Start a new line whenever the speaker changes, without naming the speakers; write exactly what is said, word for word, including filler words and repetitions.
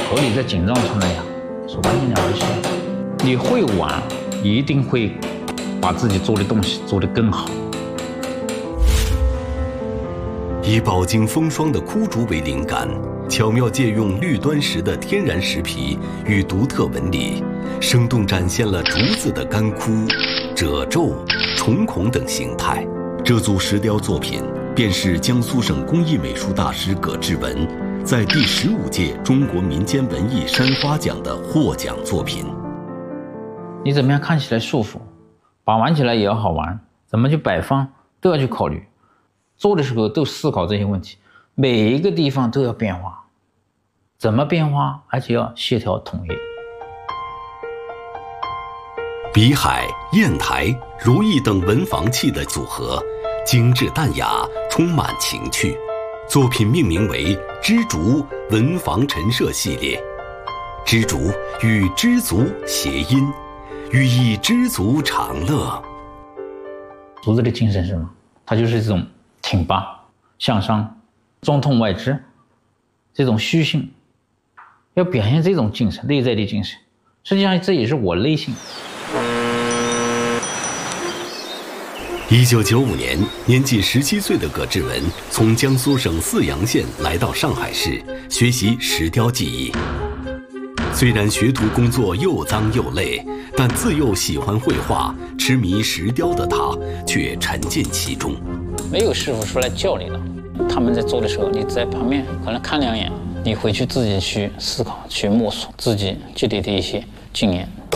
和你在景张村那样是完全两回事。你会玩，一定会把自己做的东西做得更好。
以饱经风霜的枯竹为灵感，巧妙借用绿端石的天然石皮与独特纹理，生动展现了竹子的干枯、褶皱、重孔等形态。这组石雕作品便是江苏省工艺美术大师葛志文在第十五届中国民间文艺山花奖的获奖作品。
你怎么样看起来舒服，把玩起来也要好玩，怎么去摆放都要去考虑。做的时候都思考这些问题，每一个地方都要变化，怎么变化，而且要协调统一。
笔海、砚台、如意等文房器的组合，精致淡雅，充满情趣。作品命名为“知竹文房陈设系列”，知竹与知足谐音，寓意知足常乐。
竹子的精神是什么？它就是这种挺拔向上、中通外直，这种虚性，要表现这种精神，内在的精神。实际上，这也是我内心。
一九九五年，年仅十七岁的葛志文从江苏省泗阳县来到上海市学习石雕技艺。虽然学徒工作又脏又累，但自幼喜欢绘画、痴迷石雕的他却沉浸其中。
没有师傅出来教你的，他们在做的时候，你在旁边可能看两眼，你回去自己去思考、去摸索自己积累的一些经验。